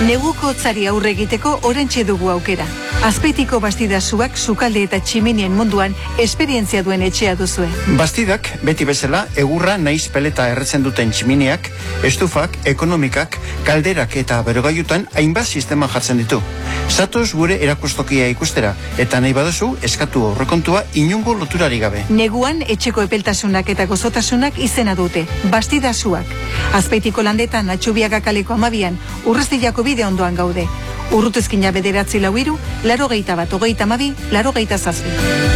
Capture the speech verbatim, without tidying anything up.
Neguko hotzari aurre egiteko oraintxe dugu aukera. Azpeitiko Bastidasuak sukalde eta tximinien munduan esperientzia duen etxea duzue. Bastidak, beti bezala, egurra naiz peleta erretzen duten tximiniak, estufak, ekonomikak, kalderak eta berogailutan hainbat sistema jartzen ditu. Zatoz gure erakustokia ikustera, eta nahi baduzu eskatu aurrekontua inungo loturari gabe. Neguan etxeko epeltasunak eta gozotasunak izena dute, Bastidasuak. Azpeitiko landetan Atxubiaga kaleko amabian, Urrestillako bide ondoan gaude. Urrutezkina bederatzi lau hiru, laro geita bat, hogeita amabi, laro geita zazpi.